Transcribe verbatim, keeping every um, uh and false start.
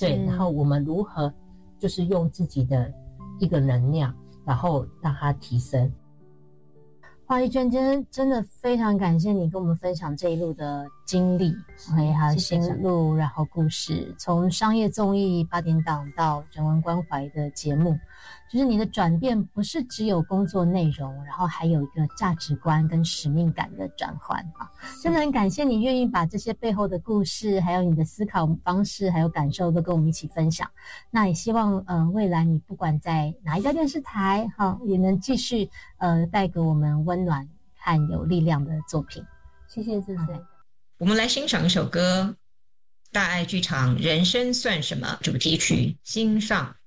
对，然后我们如何就是用自己的一个能量，然后让它提升。 华丽娟，今天真的非常感谢你跟我们分享这一路的经历，还有心路，然后故事，从商业综艺八点档到人文关怀的节目，就是你的转变不是只有工作内容，然后还有一个价值观跟使命感的转换啊！真的很感谢你愿意把这些背后的故事，还有你的思考方式，还有感受都跟我们一起分享。那也希望呃未来你不管在哪一家电视台，哈，也能继续呃带给我们温暖和有力量的作品。谢谢志穗。 我们来欣赏一首歌，大爱剧场《人生算什么》主题曲《心上》。